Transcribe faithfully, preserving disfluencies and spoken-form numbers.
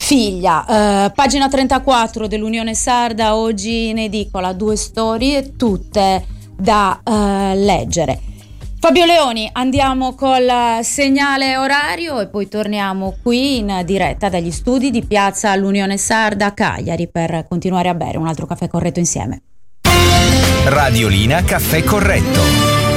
figlia. Eh, pagina trentaquattro dell'Unione Sarda, oggi in edicola, due storie tutte da eh, leggere. Fabio Leoni, andiamo col segnale orario e poi torniamo qui in diretta dagli studi di Piazza l'Unione Sarda a Cagliari per continuare a bere un altro caffè corretto insieme. Radiolina Caffè Corretto.